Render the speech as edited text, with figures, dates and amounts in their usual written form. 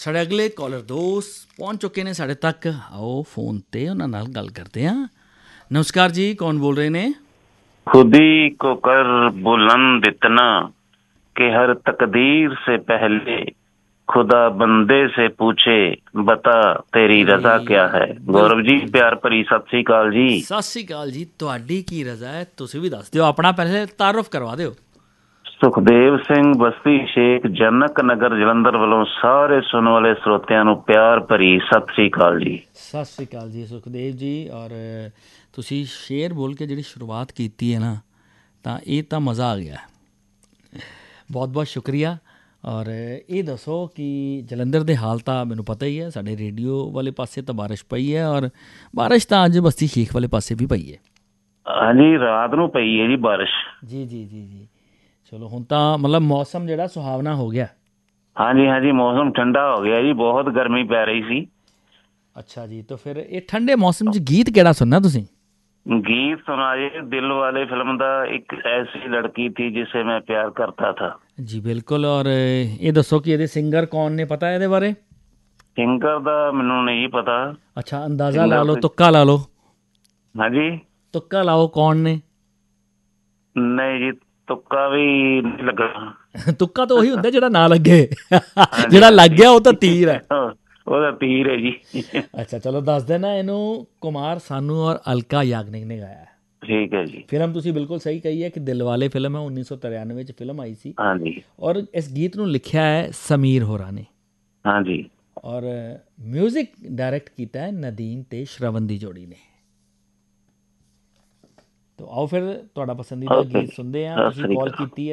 ਸਾਡੇ ਅਗਲੇ ਕਾਲਰ ਦੋਸਤ ਪਹੁੰਚ ਚੁੱਕੇ ਨੇ ਸਾਡੇ ਤੱਕ। ਆਓ ਫੋਨ ਤੇ ਉਹਨਾਂ ਨਾਲ ਗੱਲ ਕਰਦੇ ਹਾਂ। ਨਮਸਕਾਰ ਜੀ, ਕੌਣ ਬੋਲ ਰਹੇ ਨੇ? खुदी को कर बुलंद इतना कि हर तकदीर से पहले खुदा बंदे से पूछे बता तेरी रजा क्या है। गौरव जी, प्यार भरी सत श्री अकाल जी। ਸਤਿ ਸ਼੍ਰੀ ਅਕਾਲ ਜੀ, ਤੁਹਾਡੀ ਕੀ ਰਜ਼ਾ ਹੈ? ਤੁਸੀਂ ਵੀ ਦੱਸ ਦਿਓ, ਆਪਣਾ ਪਹਿਲੇ ਤਾਰਫ ਕਰਵਾ ਦਿਓ। ਸੁਖਦੇਵ ਸਿੰਘ ਬਸਤੀ ਸ਼ੇਖ ਜਨਕ ਨਗਰ ਜਲੰਧਰ ਵੱਲੋਂ ਸਾਰੇ ਸੁਣਨ ਵਾਲੇ ਸਰੋਤਿਆਂ ਨੂੰ ਪਿਆਰ ਭਰੀ ਸਤਿ ਸ਼੍ਰੀ ਅਕਾਲ ਜੀ। ਸਤਿ ਸ਼੍ਰੀ ਅਕਾਲ ਜੀ ਸੁਖਦੇਵ ਜੀ। ਔਰ ਤੁਸੀਂ ਸ਼ੇਰ ਬੋਲ ਕੇ ਜਿਹੜੀ ਸ਼ੁਰੂਆਤ ਕੀਤੀ ਹੈ ਨਾ, ਤਾਂ ਇਹ ਤਾਂ ਮਜ਼ਾ ਆ ਗਿਆ। ਬਹੁਤ ਬਹੁਤ ਸ਼ੁਕਰੀਆ। ਔਰ ਇਹ ਦੱਸੋ ਕਿ ਜਲੰਧਰ ਦੇ ਹਾਲ ਤਾਂ ਮੈਨੂੰ ਪਤਾ ਹੀ ਹੈ, ਸਾਡੇ ਰੇਡੀਓ ਵਾਲੇ ਪਾਸੇ ਤਾਂ ਬਾਰਿਸ਼ ਪਈ ਹੈ, ਔਰ ਬਾਰਿਸ਼ ਤਾਂ ਅੱਜ ਬਸਤੀ ਸ਼ੇਖ ਵਾਲੇ ਪਾਸੇ ਵੀ ਪਈ ਹੈ। ਹਾਂਜੀ, ਰਾਤ ਨੂੰ ਪਈ ਹੈ ਜੀ ਬਾਰਿਸ਼। ਜੀ ਜੀ ਜੀ ਜੀ, ਚਲੋ ਹੁਣ ਤਾਂ ਮਤਲਬ ਮੌਸਮ ਜਿਹੜਾ ਸੁਹਾਵਣਾ ਹੋ ਗਿਆ। ਹਾਂਜੀ ਹਾਂਜੀ, ਮੌਸਮ ਠੰਡਾ ਹੋ ਗਿਆ ਜੀ, ਬਹੁਤ ਗਰਮੀ ਪੈ ਰਹੀ ਸੀ। ਅੱਛਾ ਜੀ, ਤਾਂ ਫਿਰ ਇਹ ਠੰਡੇ ਮੌਸਮ 'ਚ ਗੀਤ ਕਿਹੜਾ ਸੁਣਨਾ ਤੁਸੀਂ? गीत सुनाइए दिल वाले फिल्म दा, एक ऐसी लड़की थी जिसे मैं प्यार करता था। ਜੀ ਬਿਲਕੁਲ। ਔਰ ਇਹ ਦੱਸੋ ਕਿ ਇਹਦੇ ਸਿੰਗਰ ਕੌਣ ਨੇ, ਪਤਾ ਇਹਦੇ ਬਾਰੇ? ਸਿੰਗਰ ਦਾ ਮੈਨੂੰ ਨਹੀਂ ਪਤਾ। ਅੱਛਾ, ਅੰਦਾਜ਼ਾ ਲਾ ਲਓ, ਤੁੱਕਾ ਲਾ ਲਓ। ਹਾਂਜੀ, ਤੁੱਕਾ ਲਾਓ, ਕੌਣ ਨੇ? ਨਹੀਂ ਜੀ, ਤੁੱਕਾ ਵੀ ਨਹੀਂ ਲੱਗਾ। ਤੁੱਕਾ ਤਾਂ ਉਹੀ ਹੁੰਦਾ ਜਿਹੜਾ ਨਾ ਲੱਗੇ, ਜਿਹੜਾ ਲੱਗ ਗਿਆ ਉਹ ਤਾਂ ਤੀਰ ਹੈ। ਉਹਦਾ ਤੀਰ ਹੈ ਜੀ। ਅੱਛਾ ਚਲੋ ਦੱਸ ਦੇਣਾ, ਇਹਨੂੰ ਕੁਮਾਰ ਸਾਨੂ ਔਰ ਅਲਕਾ ਯਾਗਨਿਕ ਨੇ ਗਾਇਆ। ਠੀਕ ਹੈ ਜੀ। ਫਿਲਮ ਤੁਸੀਂ ਬਿਲਕੁਲ ਸਹੀ ਕਹੀ ਹੈ ਕਿ ਦਿਲਵਾਲੇ ਫਿਲਮ ਹੈ, 1993 'ਚ ਫਿਲਮ ਆਈ ਸੀ। ਹਾਂਜੀ। ਔਰ ਇਸ ਗੀਤ ਨੂੰ ਲਿਖਿਆ ਹੈ ਸਮੀਰ ਹੋਰਾਂ ਨੇ। ਹਾਂਜੀ। ਔਰ ਮਿਊਜ਼ਿਕ ਡਾਇਰੈਕਟ ਕੀਤਾ ਹੈ ਨਦੀਮ ਤੇ ਸ਼ਰਵਨ ਦੀ ਜੋੜੀ ਨੇ। ਤਾਂ ਆਓ ਫਿਰ ਤੁਹਾਡਾ ਪਸੰਦੀਦਾ ਗੀਤ ਸੁਣਦੇ ਹਾਂ। ਤੁਸੀਂ ਕਾਲ ਕੀਤੀ ਹੈ